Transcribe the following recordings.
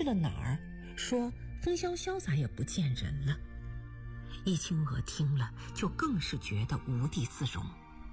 去了哪儿，说风萧萧咋也不见人了。易清娥听了就更是觉得无地自容。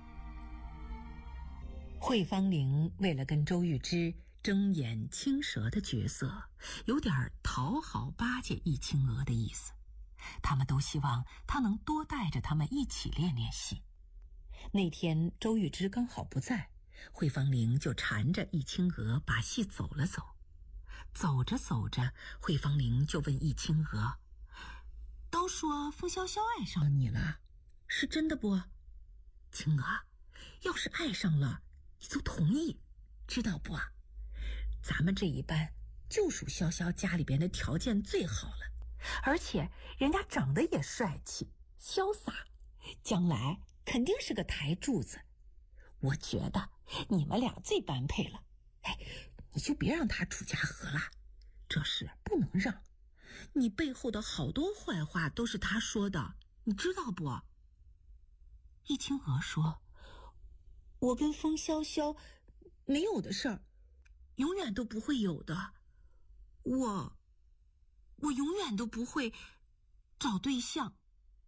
惠芳玲为了跟周玉芝争演青蛇的角色，有点讨好巴结易清娥的意思，他们都希望她能多带着他们一起练练戏。那天周玉芝刚好不在，惠芳玲就缠着易清娥把戏走了走。走着走着，惠芳玲就问易清娥：都说风萧萧爱上你了，是真的不？清娥，要是爱上了，你就同意，知道不？咱们这一班就属萧萧家里边的条件最好了，而且人家长得也帅气潇洒，将来肯定是个台柱子。我觉得你们俩最般配了。你就别让他出家河了，这事不能让。你背后的好多坏话都是他说的，你知道不？易清娥说：我跟风萧萧没有的事儿，永远都不会有的。我永远都不会找对象。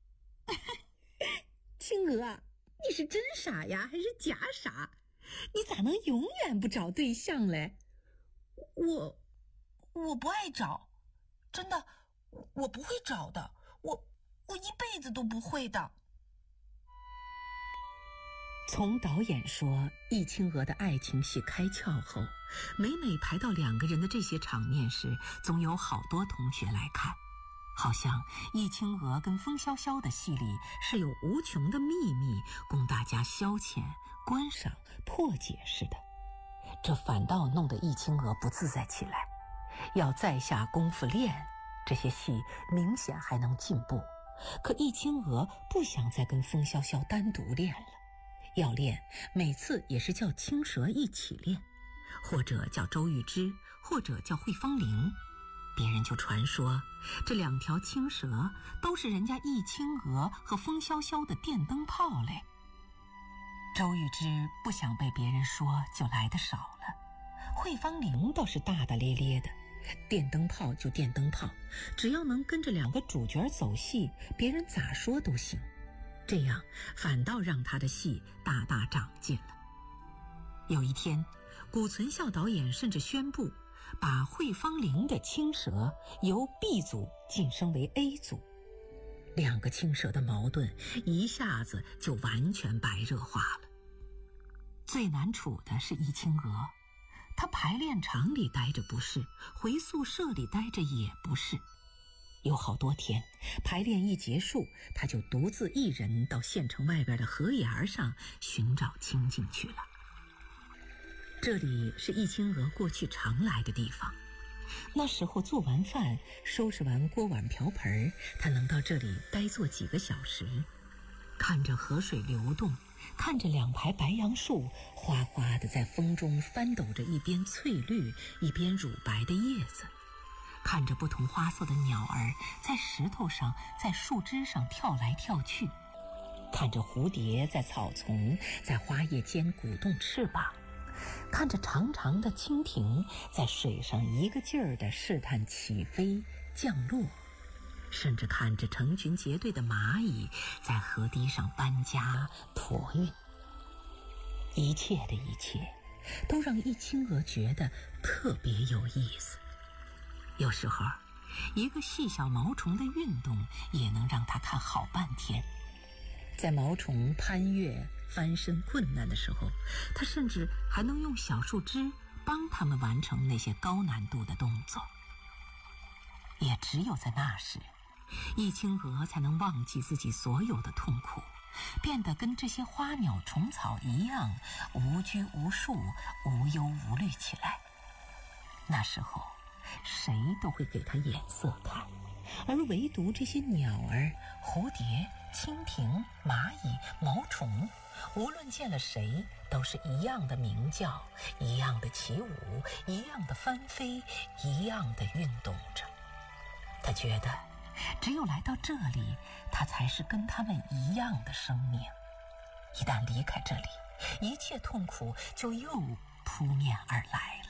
清娥，你是真傻呀，还是假傻？你咋能永远不找对象嘞？我不爱找，真的，我不会找的，我一辈子都不会的。从导演说易清娥的爱情戏开窍后，每排到两个人的这些场面时，总有好多同学来看，好像易清娥跟风萧萧的戏里是有无穷的秘密供大家消遣、观赏、破解似的。这反倒弄得易清娥不自在起来，要再下功夫练，这些戏明显还能进步。可易清娥不想再跟风萧萧单独练了，要练每次也是叫青蛇一起练，或者叫周玉芝，或者叫惠芳玲。别人就传说这两条青蛇都是人家易清娥和风萧萧的电灯泡嘞。周玉芝不想被别人说，就来得少了。惠芳玲倒是大大咧咧的，电灯泡就电灯泡，只要能跟着两个主角走戏，别人咋说都行。这样反倒让他的戏大大长进了。有一天，谷存孝导演甚至宣布把惠芳玲的青蛇由 B 组晋升为 A 组，两个青蛇的矛盾一下子就完全白热化了。最难处的是易清娥，她排练场里待着不是，回宿舍里待着也不是。有好多天，排练一结束，她就独自一人到县城外边的河沿上寻找清静去了。这里是易清娥过去常来的地方，那时候做完饭，收拾完锅碗瓢盆，她能到这里待坐几个小时，看着河水流动，看着两排白杨树哗哗地在风中翻抖着，一边翠绿一边乳白的叶子，看着不同花色的鸟儿在石头上在树枝上跳来跳去，看着蝴蝶在草丛在花叶间鼓动翅膀，看着长长的蜻蜓在水上一个劲儿地试探起飞降落，甚至看着成群结队的蚂蚁在河堤上搬家驮运。一切的一切都让易清娥觉得特别有意思。有时候一个细小毛虫的运动也能让她看好半天。在毛虫攀越翻身困难的时候，她甚至还能用小树枝帮他们完成那些高难度的动作。也只有在那时，易清娥才能忘记自己所有的痛苦，变得跟这些花鸟虫草一样无拘无束、无忧无虑起来。那时候谁都会给她眼色看，而唯独这些鸟儿、蝴蝶、蜻蜓、蚂蚁、毛虫，无论见了谁都是一样的鸣叫，一样的起舞，一样的翻飞，一样的运动着。他觉得只有来到这里，他才是跟他们一样的生命。一旦离开这里，一切痛苦就又扑面而来了。